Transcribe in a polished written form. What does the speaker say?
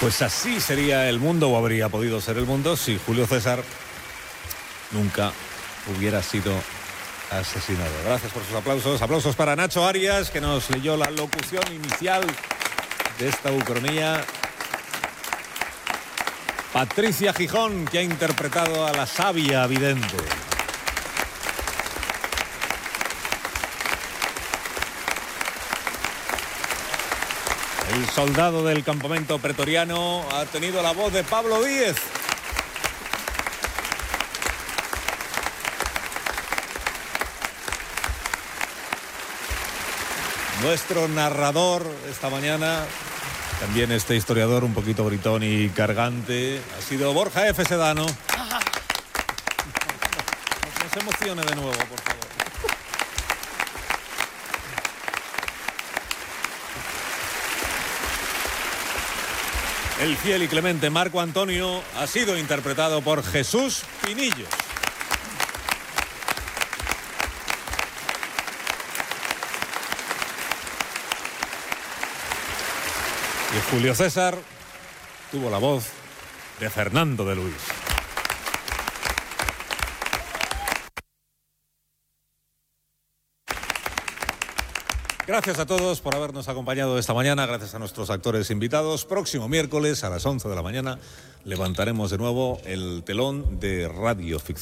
Pues así sería el mundo, o habría podido ser el mundo, si Julio César nunca hubiera sido asesinado. Gracias por sus aplausos. Aplausos para Nacho Arias, que nos leyó la locución inicial de esta ucronía. Patricia Gijón, que ha interpretado a la sabia vidente. El soldado del campamento pretoriano ha tenido la voz de Pablo Díez. Nuestro narrador esta mañana, también este historiador un poquito gritón y cargante, ha sido Borja F. Sedano. No se emocione de nuevo, por favor. El fiel y clemente Marco Antonio ha sido interpretado por Jesús Pinillos. Y Julio César tuvo la voz de Fernando de Luis. Gracias a todos por habernos acompañado esta mañana, gracias a nuestros actores invitados. Próximo miércoles a las 11 de la mañana levantaremos de nuevo el telón de Radio Ficción.